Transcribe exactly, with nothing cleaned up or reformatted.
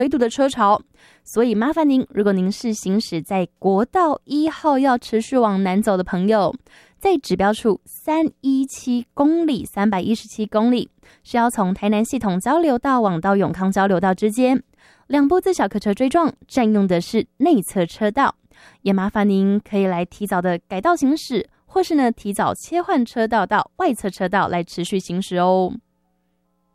围堵的车潮，所以麻烦您，如果您是行驶在国道一号要持续往南走的朋友，在指标处三百一十七公里三百一十七公里是要从台南系统交流道往到永康交流道之间，两部自小客车追撞，占用的是内侧车道，也麻烦您可以来提早的改道行驶，或是呢提早切换车道到外侧车道来持续行驶哦。